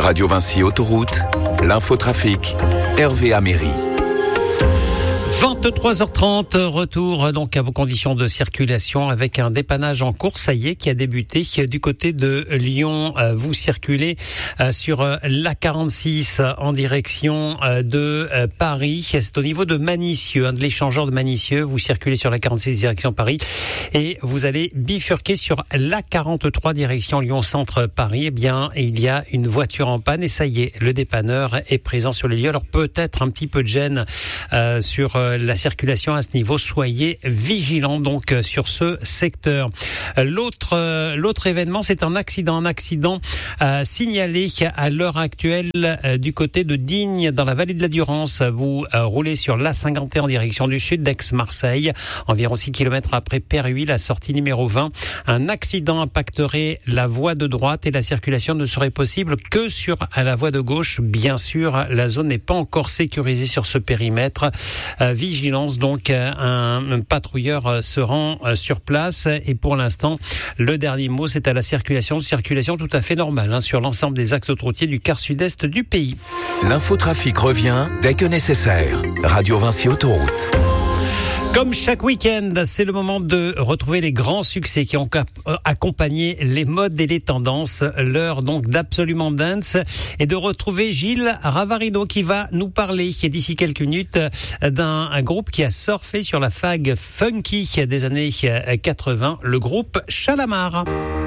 Radio Vinci Autoroute, l'infotrafic, Hervé Améry. 23h30, retour donc à vos conditions de circulation avec un dépannage en cours, ça y est, qui a débuté du côté de Lyon. Vous circulez sur l'A46 en direction de Paris. C'est au niveau de Manicieux, de l'échangeur de Manicieux. Vous circulez sur l'A46 direction Paris et vous allez bifurquer sur l'A43 direction Lyon-Centre Paris. Eh bien, il y a une voiture en panne et ça y est, le dépanneur est présent sur les lieux. Alors peut-être un petit peu de gêne sur la circulation à ce niveau. Soyez vigilants donc sur ce secteur. L'autre événement, c'est un accident signalé à l'heure actuelle du côté de Digne dans la vallée de la Durance. Vous roulez sur l'A51 en direction du sud d'Aix-Marseille, environ 6 km après Perhuis, la sortie numéro 20. Un accident impacterait la voie de droite et la circulation ne serait possible que sur la voie de gauche. Bien sûr, la zone n'est pas encore sécurisée sur ce périmètre. Vigilance donc, un patrouilleur se rend sur place et pour l'instant le dernier mot c'est à la circulation tout à fait normale sur l'ensemble des axes autoroutiers du quart sud-est du pays. L'infotrafic revient dès que nécessaire. Radio Vinci Autoroute. Comme chaque week-end, c'est le moment de retrouver les grands succès qui ont accompagné les modes et les tendances. L'heure donc d'Absolument Dance et de retrouver Gilles Ravarino qui va nous parler d'ici quelques minutes d'un groupe qui a surfé sur la vague funky des années 80, le groupe Chalamar.